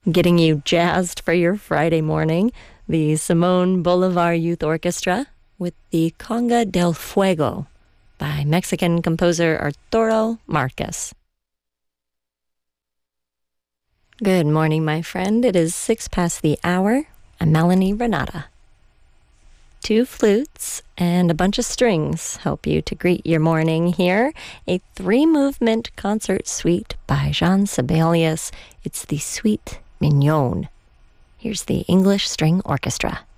Getting you jazzed for your Friday morning, the Simón Bolívar Youth Orchestra with the Conga del Fuego by Mexican composer Arturo Marquez. Good morning, my friend. It is 6 past the hour. I'm Melanie Renata. 2 flutes and a bunch of strings help you to greet your morning here. A 3-movement concert suite by Jean Sibelius. It's the Suite Mignonne. Here's the English String Orchestra.